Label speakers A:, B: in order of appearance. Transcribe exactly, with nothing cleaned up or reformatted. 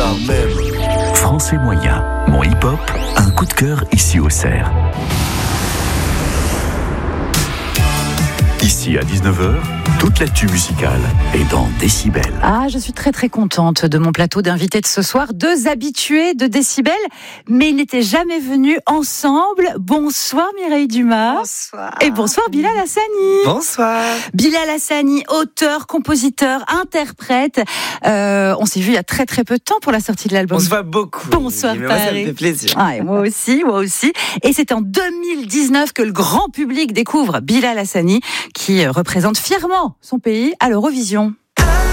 A: pas même.
B: Français moyen, mon hip-hop, un coup de cœur ici au Cerf. Ici à dix-neuf heures, toute l'actu musicale est dans Décibel.
C: Ah, je suis très très contente de mon plateau d'invités de ce soir. Deux habitués de Décibel, mais ils n'étaient jamais venus ensemble. Bonsoir Mireille Dumas.
D: Bonsoir.
C: Et bonsoir Bilal Hassani.
D: Bonsoir.
C: Bilal Hassani, auteur, compositeur, interprète. Euh, on s'est vu il y a très très peu de temps pour la sortie de l'album.
D: On se voit beaucoup.
C: Bonsoir
D: mais moi, ça me
C: Paris.
D: fait plaisir.
C: Ah, et moi aussi, moi aussi. Et c'est en deux mille dix-neuf que le grand public découvre Bilal Hassani, qui représente fièrement son pays à l'Eurovision.